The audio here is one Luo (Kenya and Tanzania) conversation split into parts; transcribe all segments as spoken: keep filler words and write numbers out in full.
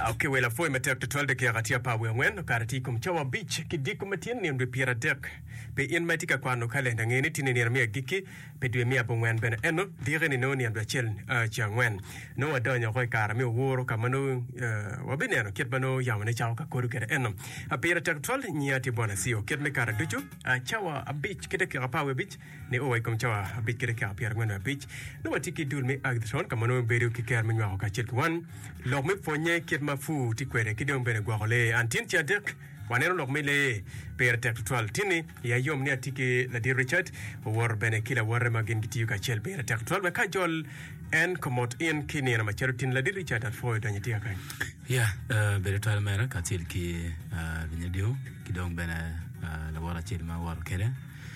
Okay, well, foi matek to twelve ke gatia pa we ngwen karati kum chawa beach kidiku matien ni mbe piera dek pe in matika kwano kale na ngeni tini ni ramia giki pe dwe mia bo ngwen ben eno dire ni no ni mbe chel cha ngwen no adonya ko kara mi woro kamano wabine no ket bano yamane chawa ka koru kere eno a piera tek twelve ni ati bona sio ket me kara duchu chawa a beach kideke pa we beach ni o kum chawa a beach kideke a piera ngwen beach no watiki dul me agdron kamano beru ki ker me nyawa ka chel kwan lo me fonye ket mafu tikwere kidom bene gwagole antin tiadek waneno lok mele per tektual tini ya yom ni atike la di Richard war bene kila war magin gitiyu ka chel per tektual be kajol en komot in kini na machero tin la di Richard at foy danya tia kan ya bere twal mera katil ki binyadio kidom bene la wara chel ma war kere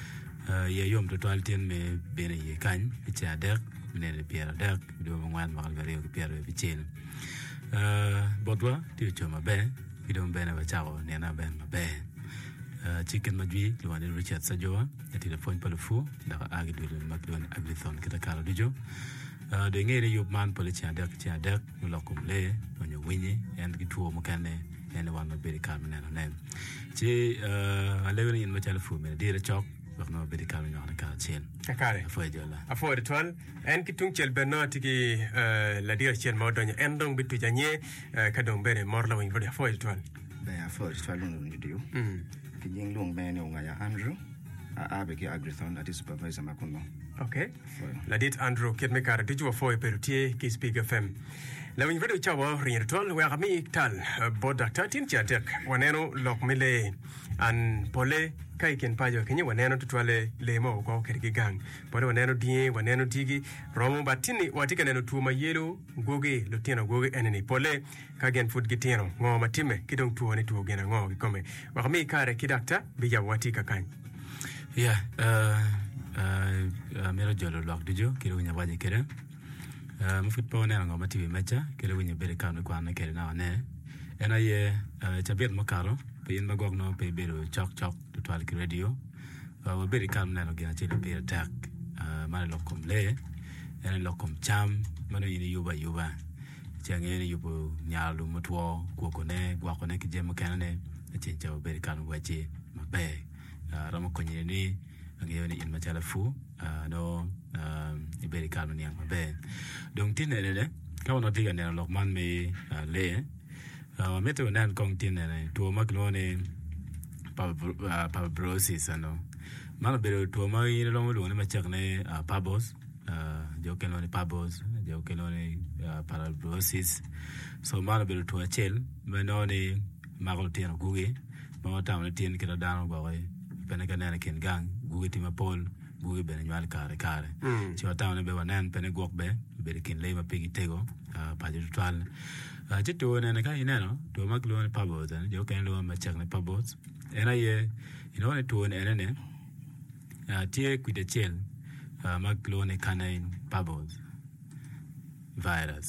ya yom to twal tin me bene ye kan tiadek ne per dek do ngwan magal bere ki per be chel Uh, bodwa tiu choma be idom bena bachao nena ben mabe uh, chicken majwi luani Richard Sajoa ya telefon palufu da agi dulu maklon agrithon kita kala dijo uh, de ngere yob man policia dak cia dak nulokum le onyo winyi and gitu mukane ene wan be kam nena nem chi uh, alewni in machalafu me dire chok bakno be kam nyona ka chen akare afoy jola afoy twal en kitung chel benno tiki la dir chen modonyo en dong bitu janye kadong bene morla wing vodi afoy twal be afoy twal no ndio mm kijing long bene ngaya Andrew a abe ki agrithon that is supervisor makuno okay la dit Andrew ket me kara dijo afoy perutie ki speak F M la wing vodi chawa rin twal wa kami tal bodak tatin chatek waneno lok mile an pole kai ken pajo kenye waneno tutwale lemo ko kerki gang pore waneno die waneno tigi romo batini watika neno tuoma yelo goge lutino goge eneni pole kagen food gitino ngo matime kidong tuone tuo gena ngo kome wakami kare kidakta bija watika kan yeah uh uh mero jolo lok dijo kiro nya waje kere uh mufut po neno ngo matiwe mecha kiro nya bere kanu kwa na kere na ne ena ye chabet makaro pe in magog no pe bero chok chok to twal ki radio wa beri kam na no gena chele pe attack mane lokom le ena lokom cham mane yini yuba yuba change ni yubo nyalu mutwo kokone gwakone ki jemo kanane chenja beri kam wache mabe ramo konye ni ngeyo ni in machala fu no beri kam ni mabe donc tinele ka wono diga ne lokman me le Uh, meto nan kong tin ne to maglone pa pa brosis ano mano bero to ma yin lo lo ne machak ne pabos uh jo kelo ne pabos jo kelo ne para brosis so mano bero to achel meno ne magol tin guge ma ta ne tin kira dano ba we pene ka ne ken gang guge ti ma pol guge bene nyal kare kare ci ta ne be wanan pene gok be be ken le ma pegi tego pa jo twal Uh, jito na naka inano to maglone pabos and jo kan lo machak ne pabos era ye ino ne to ne ne uh, tie kwide chel uh, maglone kanain pabos virus